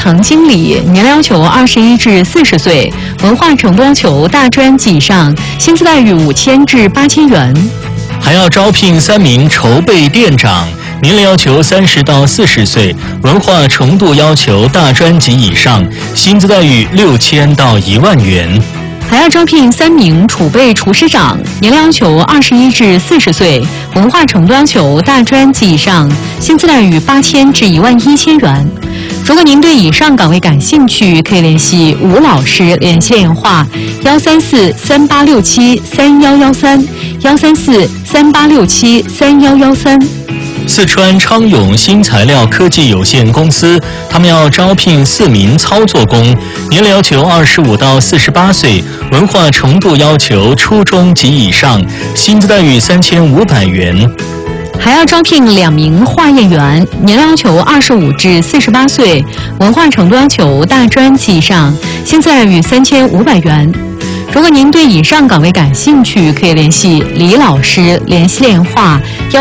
堂经理，年龄要求21至40岁，文化程度要求大专及以上，薪资待遇5000至8000元。 还要招聘3名筹备店长，年龄要求30到40岁，文化程度要求大专及以上，薪资待遇6000到1万元。 还要招聘3名储备厨师长，年龄要求21至40岁，文化程度要求大专及以上，薪资待遇8000至11000元。如果您对以上岗位感兴趣，可以联系吴老师联系电话13438673113，13438673113。 四川昌永新材料科技有限公司，他们要招聘4名操作工，年龄要求25到48岁，文化程度要求初中及以上，薪资待遇3500元。 还要招聘2名化验员，年龄要求25至48岁，文化程度要求大专及以上，薪资待遇3500元。如果您对以上岗位感兴趣，可以联系李老师联系电话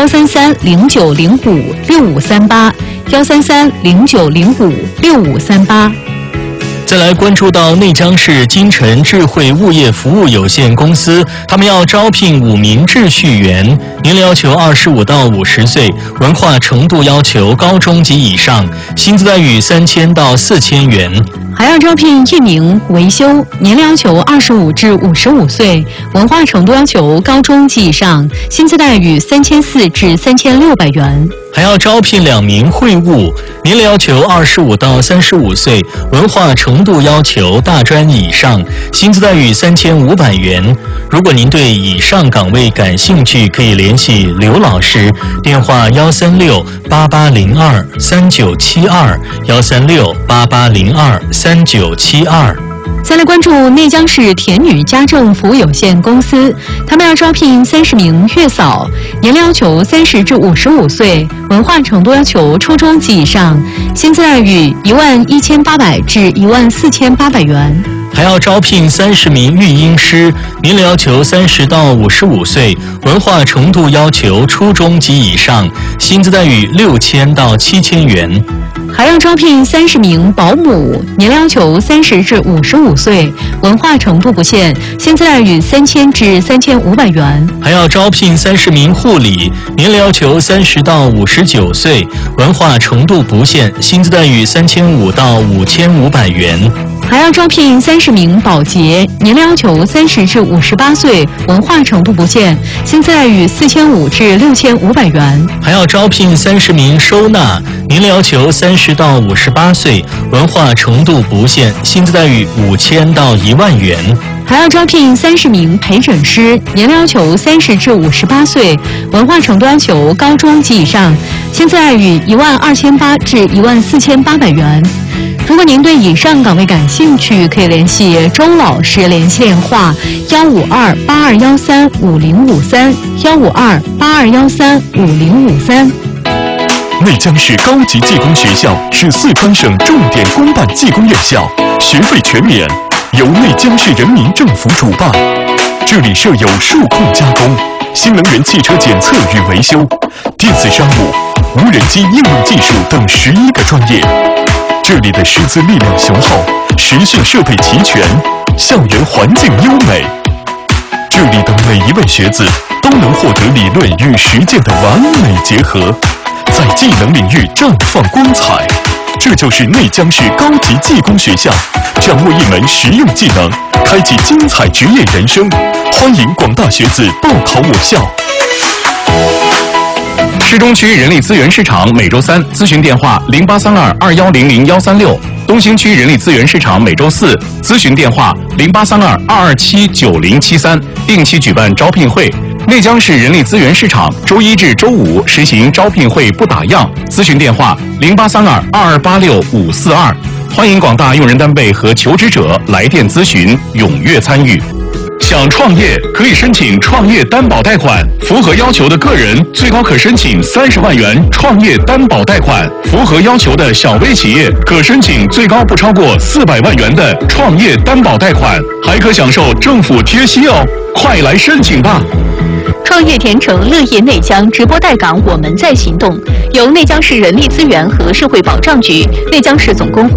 13309056538，13309056538。 再来关注到内江市金城智慧物业服务有限公司，他们要招聘5名秩序员，年龄要求25到50岁，文化程度要求高中及以上，薪资待遇3000到4000元。 还要招聘1名维修，年龄要求25至55岁，文化程度要求高中及以上，薪资待遇3400至3600元。 还要招聘2名会务，年龄要求25到35岁，文化程度要求大专以上，薪资待遇3500元。如果您对以上岗位感兴趣，可以联系刘老师，电话13688023972，13688023972。 再来关注内江市田女家政服务有限公司，他们要招聘30名月嫂，年龄要求30至55岁，文化程度要求初中及以上，薪资待遇11800至14800元。 还要招聘30名育婴师，年龄要求30到55岁，文化程度要求初中及以上，薪资待遇6000到7000元。 还要招聘30名保姆，年龄要求30至55岁，文化程度不限，薪资待遇3000至3500元。 还要招聘30名护理，年龄要求30到59岁，文化程度不限，薪资待遇3500到5500元。 还要招聘30名保洁，年龄要求30至58岁，文化程度不限，薪资待遇4500至6500元。 还要招聘30名收纳，年龄要求30到58岁，文化程度不限，薪资待遇5000到1万元。 还要招聘30名陪诊师，年龄要求30至58岁，文化程度要求高中及以上，薪资待遇12800至14800元。如果您对以上岗位感兴趣，可以联系周老师联系电话15282135053，15282135053。 内江市高级技工学校是四川省重点公办技工院校，学费全免，由内江市人民政府主办。这里设有数控加工、新能源汽车检测与维修、电子商务、无人机应用技术等11个专业。这里的师资力量雄厚，实训设备齐全，校园环境优美。这里的每一位学子都能获得理论与实践的完美结合，在技能领域绽放光彩。这就是内江市高级技工学校，掌握一门实用技能，开启精彩职业人生。欢迎广大学子报考我校。 市中区人力资源市场每周3咨询电话0832210136，东兴区人力资源市场每周4咨询电话083222797073，定期举办招聘会。内江市人力资源市场周1至周5实行招聘会不打烊，咨询电话0832228542。欢迎广大用人单位和求职者来电咨询，踊跃参与。想创业可以申请创业担保贷款，符合要求的个人最高可申请30万元创业担保贷款，符合要求的小微企业可申请最高不超过400万元的创业担保贷款，还可享受政府贴息哦！快来申请吧！ 创业甜城乐业内江直播带岗，我们在行动，由内江市人力资源和社会保障局、内江市总工会